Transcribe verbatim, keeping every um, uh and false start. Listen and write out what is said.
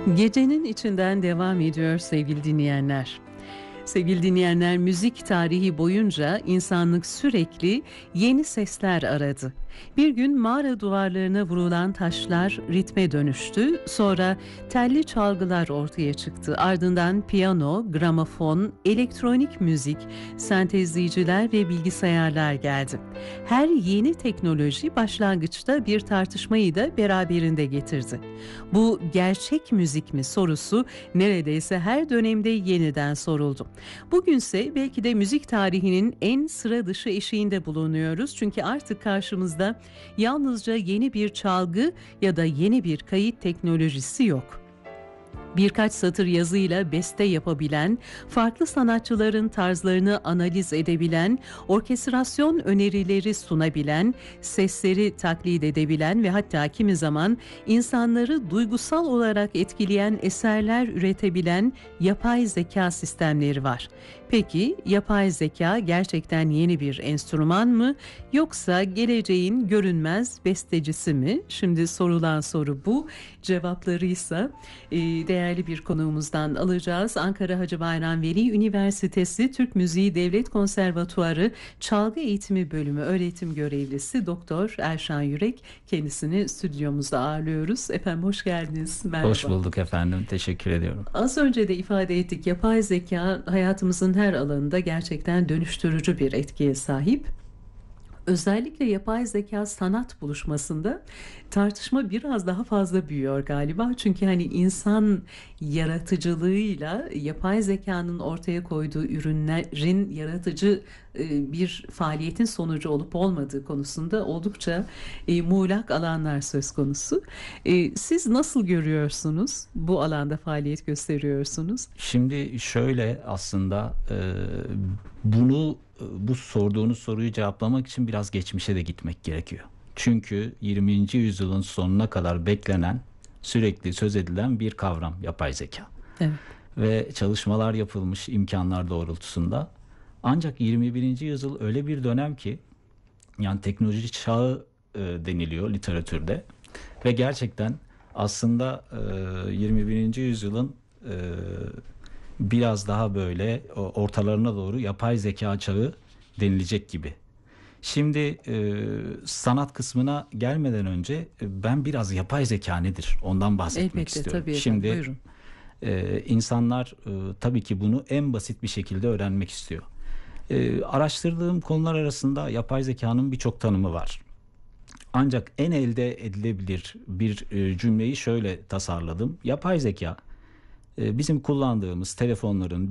Gecenin içinden devam ediyor sevgili dinleyenler. Sevgili dinleyenler, müzik tarihi boyunca insanlık sürekli yeni sesler aradı. Bir gün mağara duvarlarına vurulan taşlar ritme dönüştü. Sonra telli çalgılar ortaya çıktı. Ardından piyano, gramofon, elektronik müzik, sentezleyiciler ve bilgisayarlar geldi. Her yeni teknoloji başlangıçta bir tartışmayı da beraberinde getirdi. Bu gerçek müzik mi sorusu neredeyse her dönemde yeniden soruldu. Bugünse belki de müzik tarihinin en sıra dışı eşiğinde bulunuyoruz. Çünkü artık karşımızda yalnızca yeni bir çalgı ya da yeni bir kayıt teknolojisi yok. Birkaç satır yazıyla beste yapabilen, farklı sanatçıların tarzlarını analiz edebilen, orkestrasyon önerileri sunabilen, sesleri taklit edebilen ve hatta kimi zaman insanları duygusal olarak etkileyen eserler üretebilen yapay zeka sistemleri var. Peki yapay zeka gerçekten yeni bir enstrüman mı yoksa geleceğin görünmez bestecisi mi? Şimdi sorulan soru bu. Cevaplarıysa e, değerli bir konuğumuzdan alacağız. Ankara Hacı Bayram Veli Üniversitesi Türk Müziği Devlet Konservatuarı Çalgı Eğitimi Bölümü öğretim görevlisi Doktor Erşan Yürek. Kendisini stüdyomuzda ağırlıyoruz. Efendim hoş geldiniz. Merhaba. Hoş bulduk efendim. Teşekkür ediyorum. Az önce de ifade ettik. Yapay zeka hayatımızın her alanında gerçekten dönüştürücü bir etkiye sahip. Özellikle yapay zeka sanat buluşmasında tartışma biraz daha fazla büyüyor galiba. Çünkü hani insan yaratıcılığıyla yapay zekanın ortaya koyduğu ürünlerin yaratıcı e, bir faaliyetin sonucu olup olmadığı konusunda oldukça e, muğlak alanlar söz konusu. E, siz nasıl görüyorsunuz? Bu alanda faaliyet gösteriyorsunuz. Şimdi şöyle aslında e, bunu bu sorduğunuz soruyu cevaplamak için biraz geçmişe de gitmek gerekiyor. Çünkü yirminci yüzyılın sonuna kadar beklenen, sürekli söz edilen bir kavram yapay zeka. Evet. Ve çalışmalar yapılmış imkanlar doğrultusunda. Ancak yirmi birinci yüzyıl öyle bir dönem ki yani teknoloji çağı e, deniliyor literatürde ve gerçekten aslında e, yirmi birinci yüzyılın e, biraz daha böyle ortalarına doğru yapay zeka çağı denilecek gibi. Şimdi e, sanat kısmına gelmeden önce e, ben biraz yapay zeka nedir ondan bahsetmek Elbette, istiyorum. tabii efendim, Şimdi buyurun. e, insanlar e, tabii ki bunu en basit bir şekilde öğrenmek istiyor. E, araştırdığım konular arasında yapay zekanın birçok tanımı var. Ancak en elde edilebilir bir e, cümleyi şöyle tasarladım. Yapay zeka e, bizim kullandığımız telefonların,